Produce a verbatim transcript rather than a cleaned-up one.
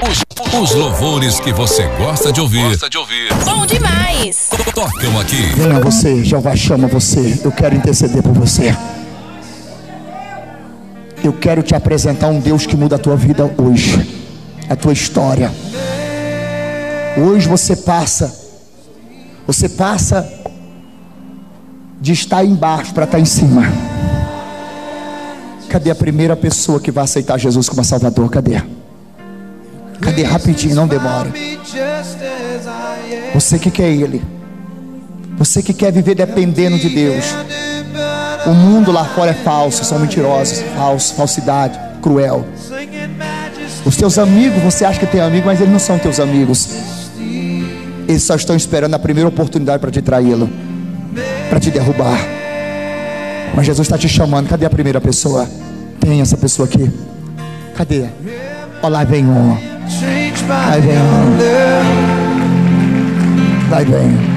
Os, os louvores que você gosta de ouvir. Gosta de ouvir. Bom demais. Tocam aqui. Venha você, Jeová chama você. Eu quero interceder por você. Eu quero te apresentar um Deus que muda a tua vida hoje, a tua história. Hoje você passa, você passa de estar embaixo para estar em cima. Cadê a primeira pessoa que vai aceitar Jesus como Salvador? Cadê? Cadê? Rapidinho, não demora. Você que quer Ele, você que quer viver dependendo de Deus. O mundo lá fora é falso, são mentirosos, falso, falsidade, cruel. Os teus amigos, você acha que tem amigo, mas eles não são teus amigos. Eles só estão esperando a primeira oportunidade para te traí-lo, para te derrubar. Mas Jesus está te chamando. Cadê a primeira pessoa? Tem essa pessoa aqui. Cadê? Ó, lá vem um. Lá vem um. Lá vem.